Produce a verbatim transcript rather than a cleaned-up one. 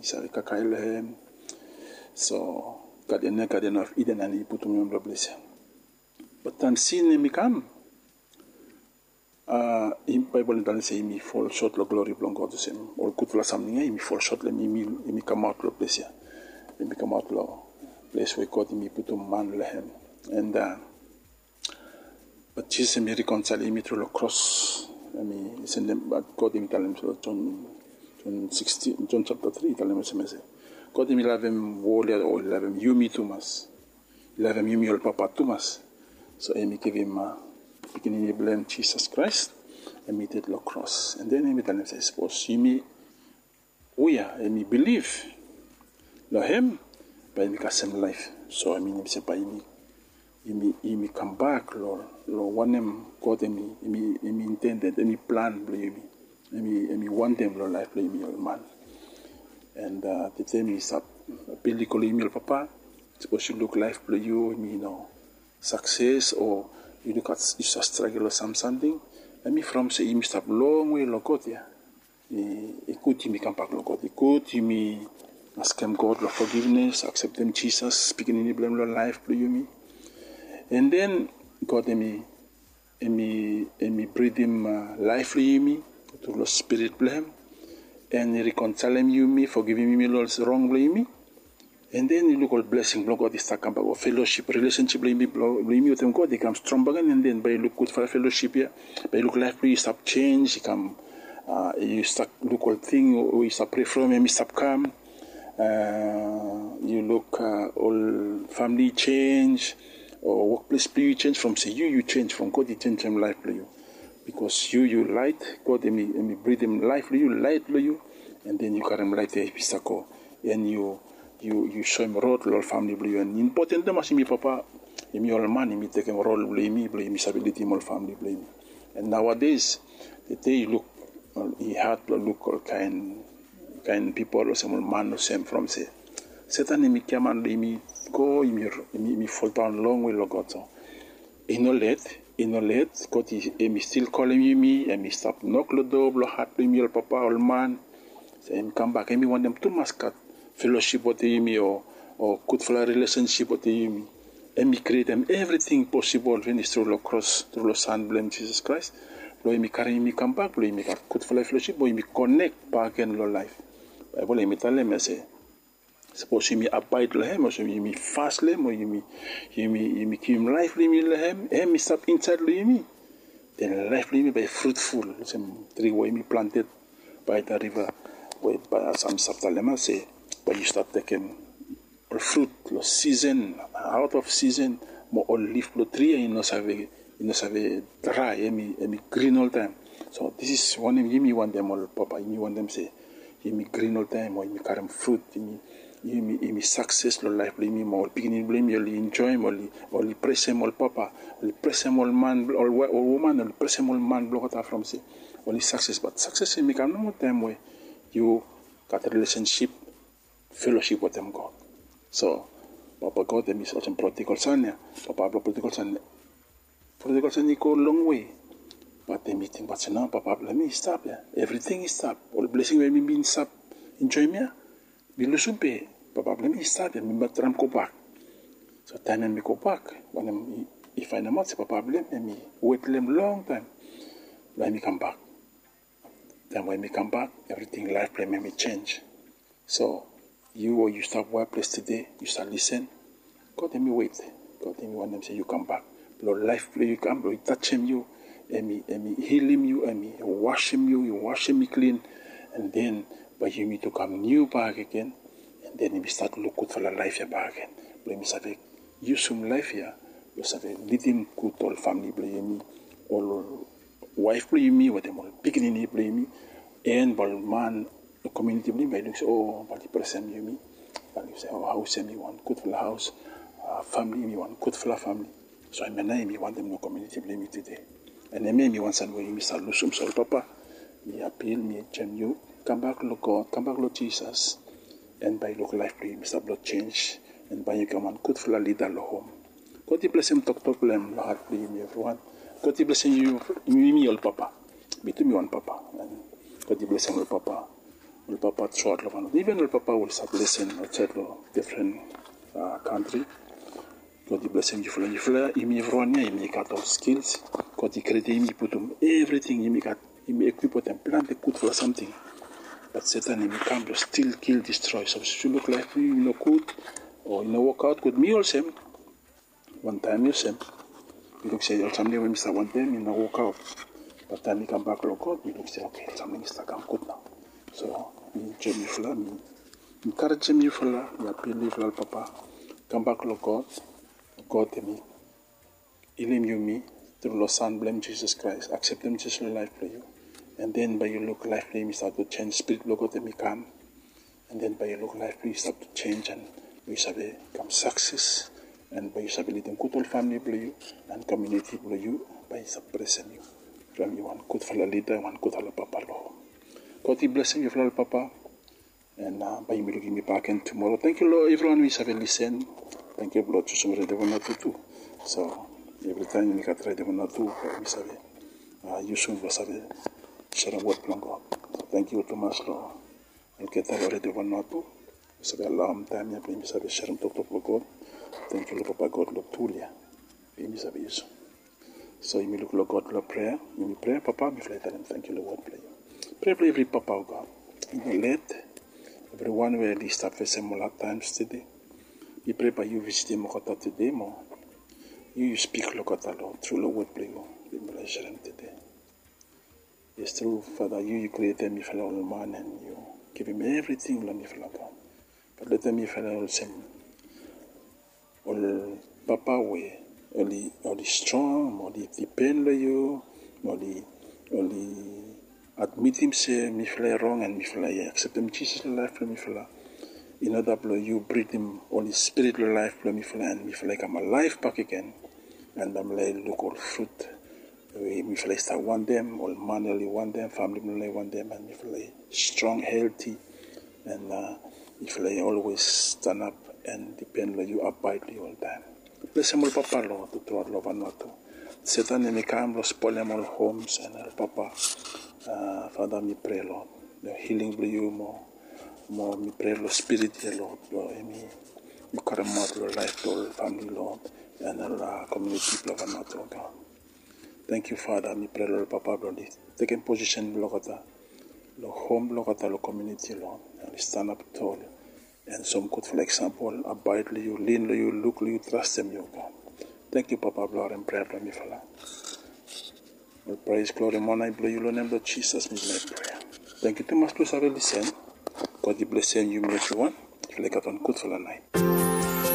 sabe kakail hem. So Guardian Guardian of Eden and he put me on bless. But then sin me come. Uh, in Bible dan say me fall short lo glory belong God to him. Or good for something me fall short le me me me come out lo bless. Me come out lo bless we God me put man le him. And uh, but Jesus me reconcile me through the cross. I mean, send them, but God him tell him so John John sixteen John chapter three tell him say God him love him wall or love him you me too much. Love him you me all papa too much. So I me give him uh, beginning to blame Jesus Christ and me did the cross. And then I tell him say suppose you me oh yeah, and me believe lo him by me cast him life. So I mean him say by me me me come back lo lo one him God me me me intended me plan blame me me me want them lo life blame me all man. And uh, the time is up build the email papa suppose you look life blame you me you know success or you look at you struggle or something and me from say you stop long way lo God yeah it could me come back lo God it could me ask him God for forgiveness accept them Jesus speaking in the blame lo life blame me. And then God me me me breathe him uh, life in me to the spirit blame and he reconcile him you me forgiving me lots wrong blame me. And then you look all blessing blow God is come back or fellowship relationship blame me blame me with him God he comes strong again. And then by look good for a fellowship here by look life you stop change he come uh, you start look all thing or you stop pray from him you stop come uh, you look uh, all family change or workplace play you change from say you you change from God he change him life for you because you you light God me me breathe him life for you light for you and then you carry him light there pistako and you you you show him road your family for you and important them as me papa me all man me take him role blame me blame me stability my family blame me. And nowadays the day you look uh, he had to look all kind kind people or some man or same from say Satan me come and me go me me fall down long way lo God so he no let he no let God he, he still calling me me and me stop knock the door blow heart me your papa all man so him come back and me want them to mascot fellowship with me or or good for a relationship with me and me create them everything possible when it's through the cross through the son blame Jesus Christ blow me carry me come back blow me good for fellowship blow me connect back in your life Bible me tell them say suppose you me abide lehem or you me fast lehem or you me you me you me keep life me lehem and me stop inside me then life me by fruitful some tree where me planted by the river where by some saptalema say but you start taking fruit lo season out of season more olive lo tree you know save you know save dry and me and me green all time so this is one of me want them all papa you want them say you me green all time or you me carry fruit you me you me you me success lo life blame me more beginning blame you enjoy more or press him all papa or press him all man or or woman or press him all man block out from say only success but success in me come no more time where you got a relationship fellowship with them God so papa God them is such a prodigal son yeah papa prodigal son prodigal son go long way but the meeting but now papa let me stop yeah everything is stop all blessing will be being stop enjoy me Bilo sumpe, papa blame start and me batram go back. So time and me go back. When I'm, if I know what, papa blame me wait them long time. Let me come back. Then when me come back, everything life blame me change. So you or you start workplace today, you start listen. God let me wait. God let me want them say you come back. Lord life play you come, Lord touch him you, and me and me heal him you, and me wash him you, you wash him me clean, and then. But you need to come new back again, and then we start to look good for the life here back again. But we say, you some life here, you say, lead him good all family blame me, all wife blame me, what them all beginning blame me, and but man the community blame me. Say, oh, but the person you me, but you say, oh, house me want good for the house, uh, family me want good for the family. So I mean, me want them no community blame me today, and I mean me want some way me start lose some soul papa, me appeal me gem you. Come back, Lord God, come back, Lord Jesus, and by look life, please, Mister Blood change, and by you come and good for the leader, Lord home. God bless him, talk, talk, them, Lord, please, everyone. God bless you, me, me, all Papa. Be to me, one Papa. And God bless him, all Papa. Ol Papa throughout lo van. Even Ol Papa will start blessing outside lo different uh, country. God die blessing you for you for imi vronia imi got all skills. God die create imi put them everything imi got imi equip them plant the good for something. But Satan imi come to steal, kill, destroy. So if you look like you know good or you know work out with me also. One time you say, we look say something when Mister one time you know work out. But time you come back to God, we look say okay something is come good now. So me Jimmy Fla me encourage me Fla, me appeal Fla Papa. Come back to God. God to me. Ilim you me through the Son, blame Jesus Christ. Accept them just your life for you. And then by your look life for you start to change. Spirit look at me come. And then by your look life for you start to change and you shall become success. And by you shall be leading good old family for you and community for you by suppressing you. From you one good fellow leader, one good fellow papa law. God be blessing you fellow papa. And uh, by me looking me back in tomorrow. Thank you Lord everyone we shall listen. Thank you, Lord, to somebody they will not do. So, every time you try they will not do, we say, you soon will say, share a word from God. So, thank you, Thomas, Lord. I'll get that already will not do. We say, a long time, you bring me, say, share and talk to God. Thank you, Lord, Papa, God, Lord, Tulia. We say, yes. So, you may look, Lord, God, Lord, prayer. You may pray, Papa, me fly, tell him, thank you, Lord, pray. Pray for every Papa, oh God. You may let everyone where they start facing more times today. We pray by you visiting Mokota today, more. You, you speak Lokota, Lord, through the word, play, we bless him today. It's true, Father, you, you created me for all man and you give him everything, Lord, me for God. But let me for all same. All Papa way, only, only strong, only depend on you, only, only admit him, say, me for wrong and me for accept him, Jesus' life for me for in order to you breathe him Holy Spirit life for me for and me feel like I'm alive back again and I'm like look all fruit me feel like start one them all manually one them family like one them and me feel like strong healthy and uh, me feel like always stand up and depend on you abide all the time. Bless him all Papa Lord to throw love and not to Satan me come to spoil them all homes and all Papa uh, Father me pray Lord the healing for you more more me pray Lord spirit here Lord Lord me you carry out your life to all family Lord and all uh, community people of not God. Thank you Father me pray Lord Papa Lord taking position Lord the home Lord the community Lord and stand up tall and some good for example abide you lean you look you trust them you God. Thank you Papa Lord and pray for me Father. All praise glory and honor blow you Lord name of Jesus me prayer. Thank you too much to have listened. God bless you, everyone. You like it on good for the night.